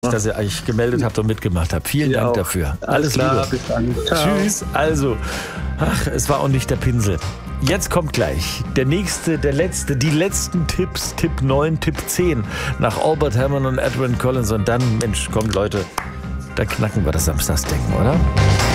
dass ihr euch gemeldet habt und mitgemacht habt. Vielen Dank dafür. Alles klar. Bis dann. Ciao. Tschüss. Also, es war auch nicht der Pinsel. Jetzt kommt gleich der nächste, der letzte, die letzten Tipps. Tipp 9, Tipp 10 nach Albert Hammond und Edwyn Collins. Und dann, Mensch, kommt Leute, da knacken wir das Samstagsdenken, oder?